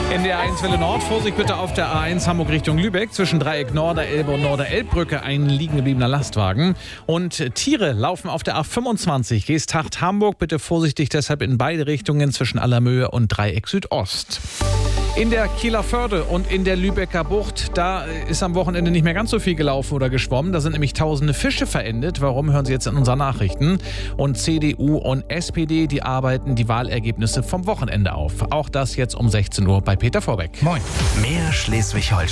In der A1 Welle Nord, Vorsicht bitte auf der A1 Hamburg Richtung Lübeck, zwischen Dreieck Norderelbe und Norderelbbrücke ein liegen gebliebener Lastwagen. Und Tiere laufen auf der A25, Geesthacht Hamburg, bitte vorsichtig deshalb in beide Richtungen zwischen Allermöhe und Dreieck Südost. In der Kieler Förde und in der Lübecker Bucht, da ist am Wochenende nicht mehr ganz so viel gelaufen oder geschwommen. Da sind nämlich tausende Fische verendet. Warum, hören Sie jetzt in unseren Nachrichten. Und CDU und SPD, die arbeiten die Wahlergebnisse vom Wochenende auf. Auch das jetzt um 16 Uhr bei Peter Vorbeck. Moin. Mehr Schleswig-Holstein.